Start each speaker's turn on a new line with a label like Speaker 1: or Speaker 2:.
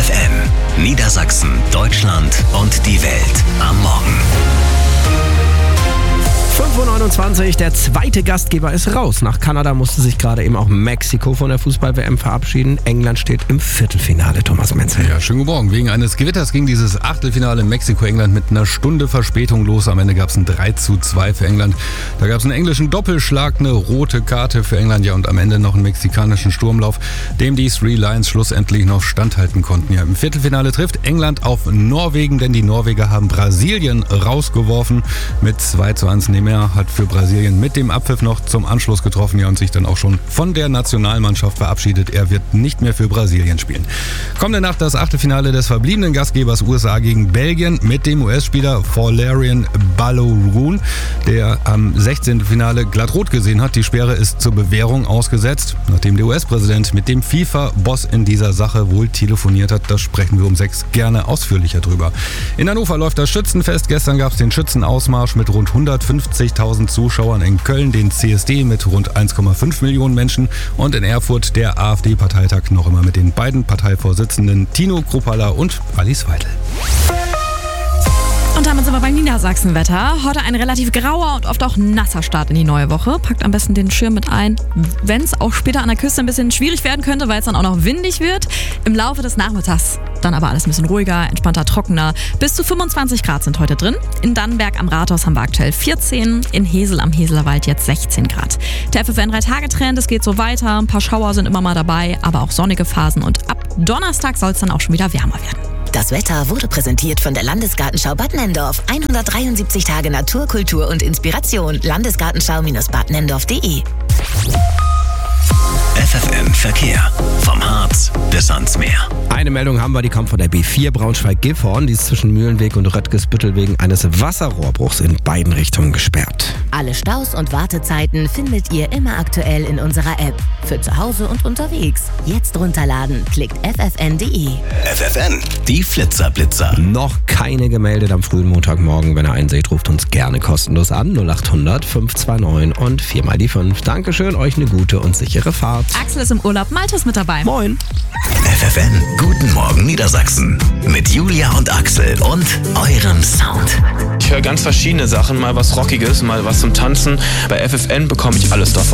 Speaker 1: FFN, Niedersachsen, Deutschland und die Welt am Morgen.
Speaker 2: 5.29 Uhr, der zweite Gastgeber ist raus. Nach Kanada musste sich gerade eben auch Mexiko von der Fußball-WM verabschieden. England steht im Viertelfinale, Thomas Menzel.
Speaker 3: Ja, schönen guten Morgen. Wegen eines Gewitters ging dieses Achtelfinale Mexiko-England mit einer Stunde Verspätung los. Am Ende gab es ein 3:2 für England. Da gab es einen englischen Doppelschlag, eine rote Karte für England, ja, und am Ende noch einen mexikanischen Sturmlauf, dem die Three Lions schlussendlich noch standhalten konnten. Ja, im Viertelfinale trifft England auf Norwegen, denn die Norweger haben Brasilien rausgeworfen mit 2:1. Neymar hat für Brasilien mit dem Abpfiff noch zum Anschluss getroffen, ja, und sich dann auch schon von der Nationalmannschaft verabschiedet. Er wird nicht mehr für Brasilien spielen. Kommende Nacht das Achtelfinale des verbliebenen Gastgebers USA gegen Belgien mit dem US-Spieler Folarin Balogun, der am 16. Finale glatt rot gesehen hat. Die Sperre ist zur Bewährung ausgesetzt, nachdem der US-Präsident mit dem FIFA-Boss in dieser Sache wohl telefoniert hat. Da sprechen wir um 6 gerne ausführlicher drüber. In Hannover läuft das Schützenfest. Gestern gab es den Schützenausmarsch mit rund 150.000 Zuschauern, in Köln den CSD mit rund 1,5 Millionen Menschen und in Erfurt der AfD-Parteitag noch immer mit den beiden Parteivorsitzenden Tino Kruppalla und Alice Weidel.
Speaker 4: Und damit sind wir beim Niedersachsenwetter. Heute ein relativ grauer und oft auch nasser Start in die neue Woche. Packt am besten den Schirm mit ein, wenn es auch später an der Küste ein bisschen schwierig werden könnte, weil es dann auch noch windig wird. Im Laufe des Nachmittags dann aber alles ein bisschen ruhiger, entspannter, trockener. Bis zu 25 Grad sind heute drin. In Dannenberg am Rathaus haben wir aktuell 14, in Hesel am Heselerwald jetzt 16 Grad. Der FFN 3-Tage-Trend, es geht so weiter. Ein paar Schauer sind immer mal dabei, aber auch sonnige Phasen. Und ab Donnerstag soll es dann auch schon wieder wärmer werden.
Speaker 5: Das Wetter wurde präsentiert von der Landesgartenschau Bad Nenndorf. 173 Tage Natur, Kultur und Inspiration. Landesgartenschau-badnenndorf.de.
Speaker 1: FFN Verkehr. Vom Harz bis ans Meer.
Speaker 2: Eine Meldung haben wir, die kommt von der B4 Braunschweig-Gifhorn. Die ist zwischen Mühlenweg und Röttgesbüttel wegen eines Wasserrohrbruchs in beiden Richtungen gesperrt.
Speaker 5: Alle Staus und Wartezeiten findet ihr immer aktuell in unserer App. Für zu Hause und unterwegs. Jetzt runterladen. Klickt ffn.de.
Speaker 1: FFN, die Flitzerblitzer.
Speaker 2: Noch keine gemeldet am frühen Montagmorgen. Wenn ihr einen seht, ruft uns gerne kostenlos an. 0800 529 und 4 mal die 5. Dankeschön, euch eine gute und sichere Fahrt.
Speaker 4: Axel ist im Urlaub, Malte ist mit dabei.
Speaker 2: Moin.
Speaker 1: FFN, guten Morgen Niedersachsen. Mit Julia und Axel und eurem Sound.
Speaker 6: Ich höre ganz verschiedene Sachen, mal was Rockiges, mal was zum Tanzen. Bei FFN bekomme ich alles davon.